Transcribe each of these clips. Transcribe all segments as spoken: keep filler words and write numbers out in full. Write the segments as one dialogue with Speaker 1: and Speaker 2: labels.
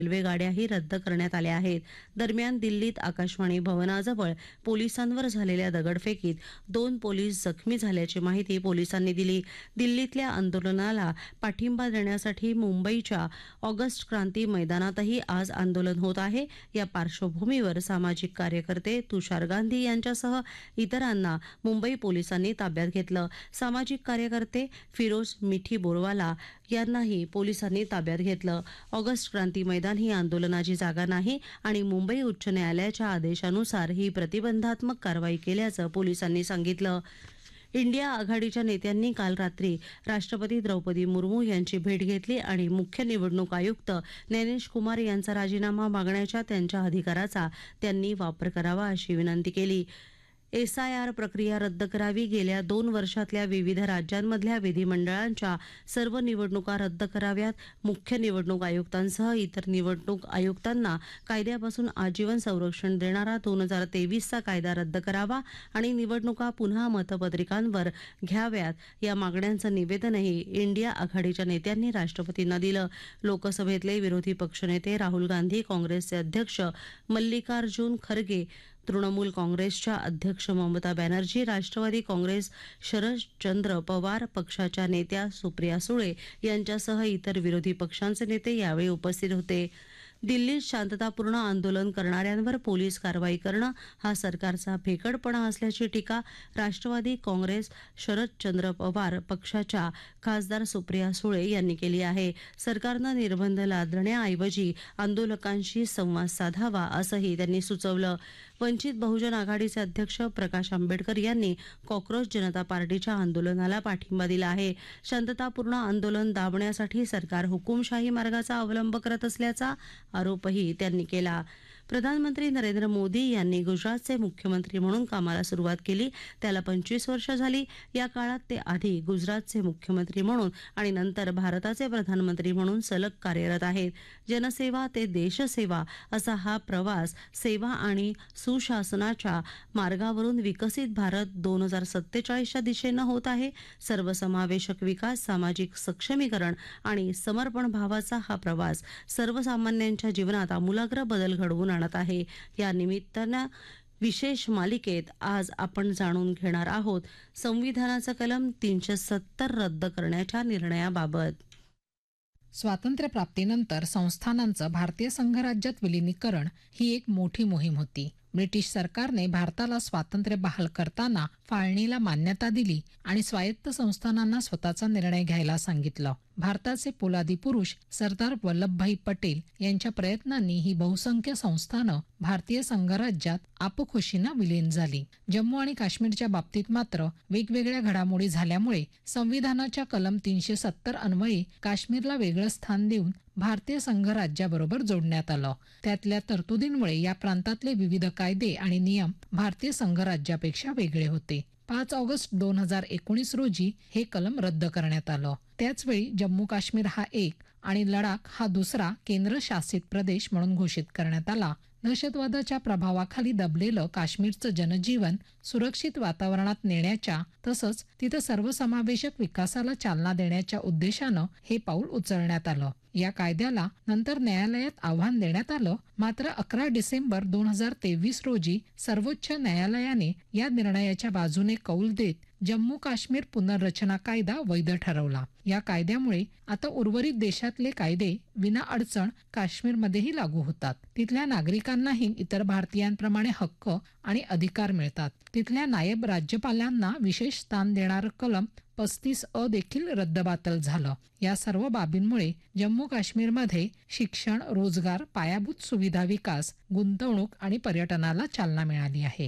Speaker 1: Railway गाड्याही रद्द करण्यात आल्या आहेत. दरम्यान दिल्लीत आकाशवाणी भवनाजवळ पोलिसांवर झालेल्या दगडफेकीत दोन पोलीस जखमी झाल्याची माहिती पोलिसांनी दिली. दिल्लीतल्या आंदोलनाला पाठिंबा देण्यासाठी मुंबईच्या ऑगस्ट क्रांती मैदानातही आज आंदोलन होत आहे. या पार्श्वभूमीवर सामाजिक कार्यकर्ते तुषार गांधी यांच्यासह इतरांना मुंबई पोलिसांनी ताब्यात घेतलं. सामाजिक कार्यकर्ते फिरोज मिठी बोरवाला यांनाही पोलिसांनी ताब्यात घेतलं. ऑगस्ट क्रांती मैदान ही आंदोलनाची जागा नाही आणि मुंबई उच्च न्यायालयाच्या आदेशानुसार ही प्रतिबंधात्मक कारवाई केल्याचं पोलिसांनी सांगितलं. इंडिया आघाडीच्या नेत्यांनी काल रात्री राष्ट्रपती द्रौपदी मुर्मू यांची भेट घेतली आणि मुख्य निवडणूक आयुक्त नैनेश कुमार यांचा राजीनामा मागण्याच्या त्यांच्या अधिकाराचा त्यांनी वापर करावा अशी विनंती केली. एसआयआर प्रक्रिया रद्द करावी. गेल्या दोन वर्षातल्या विविध राज्यांमधल्या विधिमंडळांच्या सर्व निवडणुका रद्द कराव्यात. मुख्य निवडणूक आयुक्तांसह इतर निवडणूक आयुक्तांना कायद्यापासून आजीवन संरक्षण देणारा दोन हजार तेवीसचा कायदा रद्द करावा आणि निवडणुका पुन्हा मतपत्रिकांवर घ्याव्यात. या मागण्यांचं निवेदनही इंडिया आघाडीच्या नेत्यांनी राष्ट्रपतींना दिलं. लोकसभेतले विरोधी पक्षनेते राहुल गांधी, काँग्रेसचे अध्यक्ष मल्लिकार्जुन खरगे, तृणमूल काँग्रेसच्या अध्यक्ष ममता बॅनर्जी, राष्ट्रवादी काँग्रेस शरदचंद्र पवार पक्षाच्या नेत्या सुप्रिया सुळे यांच्यासह इतर विरोधी पक्षांचे नेते यावेळी उपस्थित होते. दिल्लीत शांततापूर्ण आंदोलन करणाऱ्यांवर पोलीस कारवाई करणं हा सरकारचा भेकडपणा असल्याची टीका राष्ट्रवादी काँग्रेस शरदचंद्र पवार पक्षाच्या खासदार सुप्रिया सुळे यांनी केली आहे. सरकारनं निर्बंध लादण्याऐवजी आंदोलकांशी संवाद साधावा असंही त्यांनी सुचवलं. वंचित बहुजन आघाडीचे अध्यक्ष प्रकाश आंबेडकर यांनी कॉक्रोच जनता पार्टीच्या आंदोलनाला पाठिंबा दिला आहे. शांततापूर्ण आंदोलन दाबण्यासाठी सरकार हुकुमशाही मार्गाचा अवलंब करत असल्याचा आरोपही त्यांनी केला. प्रधानमंत्री नरेंद्र मोदी यांनी गुजरातचे मुख्यमंत्री म्हणून कामाला सुरुवात केली. त्याला पंचवीस वर्ष झाली. या काळात ते आधी गुजरातचे मुख्यमंत्री म्हणून आणि नंतर भारताचे प्रधानमंत्री म्हणून सलग कार्यरत आहेत. जनसेवा ते देशसेवा असा हा प्रवास सेवा आणि सुशासनाच्या मार्गावरून विकसित भारत दोन हजार सत्तेचाळीसच्या दिशेनं होत आहे. सर्वसमावेशक विकास, सामाजिक सक्षमीकरण आणि समर्पण भावाचा हा प्रवास सर्वसामान्यांच्या जीवनात आमूलाग्र बदल घडवून आणत आहे. या निमित्तानं विशेष मालिकेत आज आपण जाणून घेणार आहोत संविधानाचा कलम तीनशे सत्तर रद्द करण्याच्या निर्णयाबाबत.
Speaker 2: स्वातंत्र्यप्राप्तीनंतर संस्थानांचं भारतीय संघराज्यात विलिनीकरण ही एक मोठी मोहीम होती. ब्रिटिश सरकारने भारताला स्वातंत्र्य बहाल करताना फाळणीला मान्यता दिली आणि स्वायत्त संस्थानांना स्वतःचा निर्णय घ्यायला सांगितलं. भारताचे पोलादी पुरुष सरदार वल्लभभाई पटेल यांच्या प्रयत्नांनी ही बहुसंख्य संस्थानं भारतीय संघराज्यात आपखुशीनं विलीन झाली. जम्मू आणि काश्मीरच्या बाबतीत मात्र वेगवेगळ्या घडामोडी झाल्यामुळे संविधानाच्या कलम तीनशे सत्तर अन्वये काश्मीरला वेगळं स्थान देऊन भारतीय संघराज्याबरोबर जोडण्यात आलं. त्यातल्या तरतुदींमुळे या प्रांतातले विविध कायदे आणि नियम भारतीय संघराज्यापेक्षा वेगळे होते. पाच ऑगस्ट दोन हजार एकोणीस रोजी हे कलम रद्द करण्यात आलं. त्याचवेळी जम्मू काश्मीर हा एक आणि लडाख हा दुसरा केंद्रशासित प्रदेश म्हणून घोषित करण्यात आला. दहशतवादाच्या प्रभावाखाली दबलेलं काश्मीरचं जनजीवन सुरक्षित वातावरणात नेण्याच्या तसंच तिथं सर्वसमावेशक विकासाला चालना देण्याच्या उद्देशानं हे पाऊल उचलण्यात आलं. या कायद्याला नंतर न्यायालयात आव्हान देण्यात आलं. मात्र अकरा डिसेंबर दोन हजार तेवीस रोजी सर्वोच्च न्यायालयाने या निर्णयाच्या बाजूने कौल देत जम्मू काश्मीर पुनर्रचना कायदा वैध ठरवला. या कायद्यामुळे आता उर्वरित देशातले कायदे विना अडचण काश्मीरमध्येही लागू होतात. तिथल्या नागरिकांनाही इतर भारतीयांप्रमाणे हक्क आणि अधिकार मिळतात. तिथल्या नायब राज्यपालांना विशेष स्थान देणारं कलम पस्तीस अ देखील रद्दबातल झालं. या सर्व बाबींमुळे जम्मू काश्मीरमध्ये शिक्षण, रोजगार, पायाभूत सुविधा विकास, गुंतवणूक आणि पर्यटनाला चालना मिळाली आहे.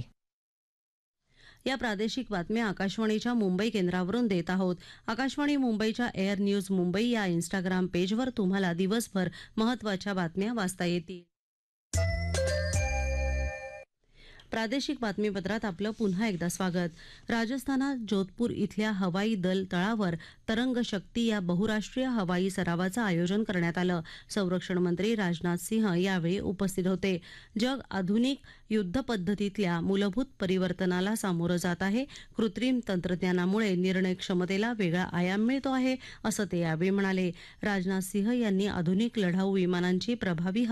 Speaker 1: या प्रादेशिक बातम्या आकाशवाणीच्या मुंबई केंद्रावरून देत आहोत. आकाशवाणी मुंबईच्या एअर न्यूज मुंबई या इंस्टाग्राम पेजवर तुम्हाला दिवसभर महत्त्वाच्या बातम्या वाचता येतील. प्रादेशिक बातमीपत्रात आपलं पुन्हा एकदा स्वागत. राजस्थानात जोधपूर इथल्या हवाई दल तळावर तरंग शक्ती या बहुराष्ट्रीय हवाई सरावाचं आयोजन करण्यात आलं. संरक्षण मंत्री राजनाथ सिंह यावेळी उपस्थित होते. जग आधुनिक युद्ध पद्धतीतल्या मूलभूत परिवर्तनाला सामोरं जात आहे. कृत्रिम तंत्रज्ञानामुळे निर्णय क्षमतेला वेगळा आयाम मिळतो आहे, असं ते यावेळी म्हणाले. राजनाथ सिंह यांनी आधुनिक लढाऊ विमानांची प्रभावी